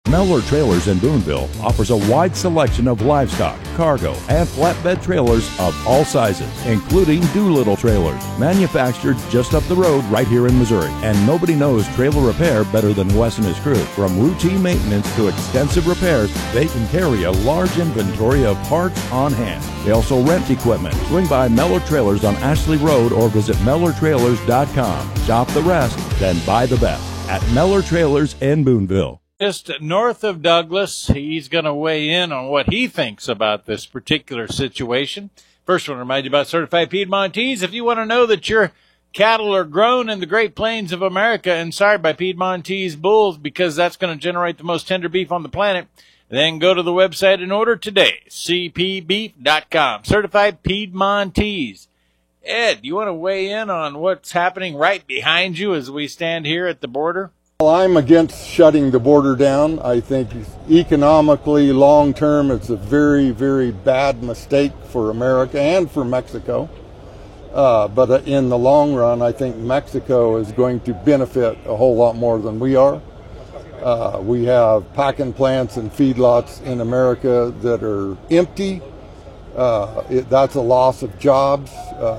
Mellor Trailers in Boonville offers a wide selection of livestock, cargo, and flatbed trailers of all sizes, including Doolittle trailers, manufactured just up the road right here in Missouri. And nobody knows trailer repair better than Wes and his crew. From routine maintenance to extensive repairs, they can carry a large inventory of parts on hand. They also rent equipment. Swing by Mellor Trailers on Ashley Road or visit MellorTrailers.com. Shop the rest, then buy the best at Mellor Trailers in Boonville. Just north of Douglas, he's going to weigh in on what he thinks about this particular situation. First, I want to remind you about Certified Piedmontese. If you want to know that your cattle are grown in the Great Plains of America and sired by Piedmontese bulls, because that's going to generate the most tender beef on the planet, then go to the website and order today, cpbeef.com. Certified Piedmontese. Ed, you want to weigh in on what's happening right behind you as we stand here at the border? Well, I'm against shutting the border down. I think economically, long term, it's a very, very bad mistake for America and for Mexico. But in the long run, I think Mexico is going to benefit a whole lot more than we are. We have packing plants and feedlots in America that are empty. That's a loss of jobs.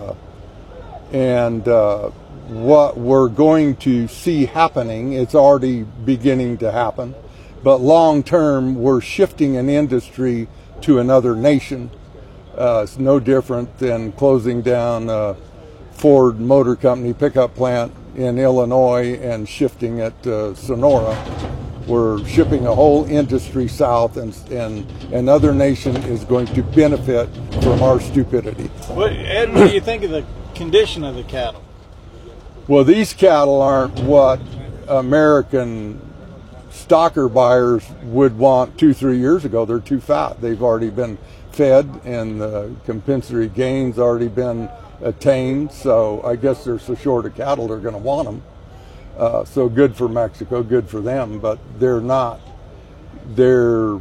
What we're going to see happening, it's already beginning to happen, but long term, we're shifting an industry to another nation. It's no different than closing down Ford Motor Company pickup plant in Illinois and shifting it to Sonora. We're shipping a whole industry south, and another nation is going to benefit from our stupidity. Ed, what do you think of the condition of the cattle? Well, these cattle aren't what American stocker buyers would want 2-3 years ago. They're too fat. They've already been fed, and the compensatory gains already been attained. So I guess they're so short of cattle, they're going to want them. So good for Mexico, good for them, but they're not. They're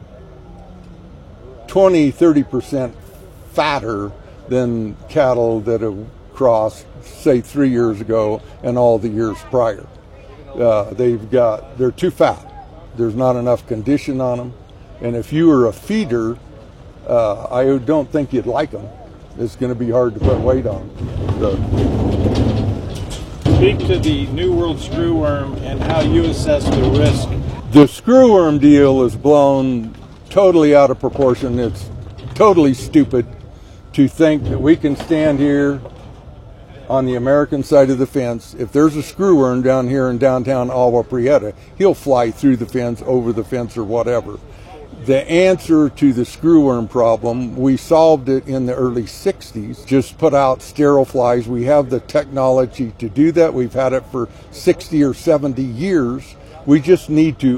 20-30% fatter than cattle that have crossed, say, 3 years ago and all the years prior. They're too fat. There's not enough condition on them. And if you were a feeder, I don't think you'd like them. It's going to be hard to put weight on them. Speak to the New World screwworm and how you assess the risk. The screwworm deal is blown totally out of proportion. It's totally stupid to think that we can stand here on the American side of the fence. If there's a screwworm down here in downtown Agua Prieta, he'll fly through the fence, over the fence, or whatever. The answer to the screwworm problem, we solved it in the early 60s. Just put out sterile flies. We have the technology to do that. We've had it for 60 or 70 years. We just need to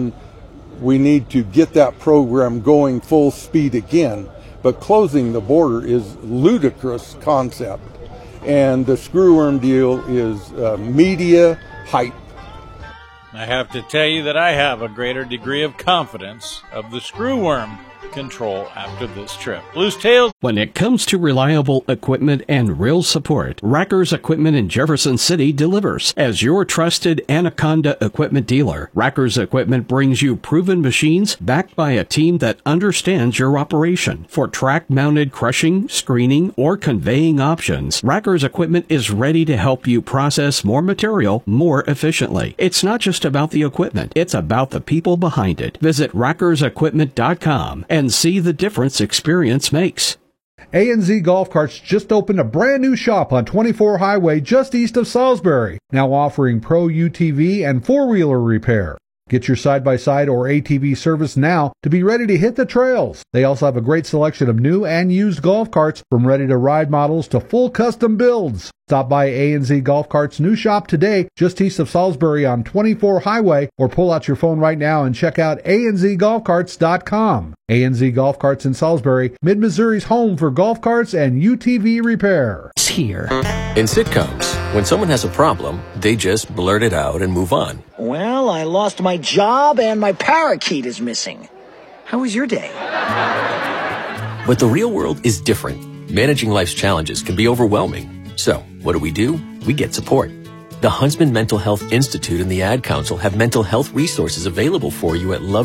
get that program going full speed again. But closing the border is a ludicrous concept. And the screwworm deal is media hype. I have to tell you that I have a greater degree of confidence of the screwworm control after this trip. Loose tails. When it comes to reliable equipment and real support, Rackers Equipment in Jefferson City delivers. As your trusted Anaconda equipment dealer, Rackers Equipment brings you proven machines backed by a team that understands your operation. For track-mounted crushing, screening, or conveying options, Rackers Equipment is ready to help you process more material more efficiently. It's not just about the equipment, it's about the people behind it. Visit rackersequipment.com and see the difference experience makes. A&Z Golf Carts just opened a brand new shop on 24 Highway just east of Salisbury, now offering pro UTV and four-wheeler repair. Get your side-by-side or ATV service now to be ready to hit the trails. They also have a great selection of new and used golf carts, from ready-to-ride models to full custom builds. Stop by A&Z Golf Carts' new shop today, just east of Salisbury on 24 Highway, or pull out your phone right now and check out anzgolfcarts.com. A&Z Golf Carts in Salisbury, Mid-Missouri's home for golf carts and UTV repair. It's here. In sitcoms, when someone has a problem, they just blurt it out and move on. Well, I lost my job and my parakeet is missing. How was your day? But the real world is different. Managing life's challenges can be overwhelming. So, what do? We get support. The Huntsman Mental Health Institute and the Ad Council have mental health resources available for you at